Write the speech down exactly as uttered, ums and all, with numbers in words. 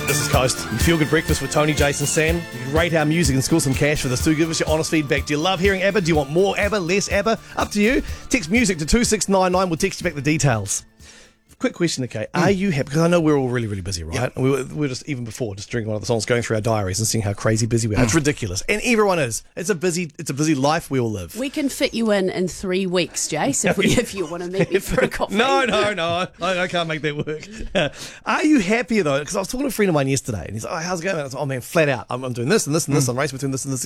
This is Coast. You feel good breakfast with Tony, Jason, Sam. You can rate our music and score some cash for this too. Give us your honest feedback. Do you love hearing ABBA? Do you want more ABBA, less ABBA? Up to you. Text music to two six nine nine. We'll text you back the details. Quick question, okay. Are you happy? Because I know we're all really, really busy, right? Yep. And we were, we were just, even before, just during one of the songs, going through our diaries and seeing how crazy busy we are. It's ridiculous. And everyone is. It's a busy It's a busy life we all live. We can fit you in in three weeks, Jace, if, we, if you want to meet me for a coffee. No, no, no. I, I can't make that work. Are you happier, though? Because I was talking to a friend of mine yesterday, and he's like, oh, how's it going? I was like, oh, man, flat out. I'm, I'm doing this and this and this. I'm racing between this and this.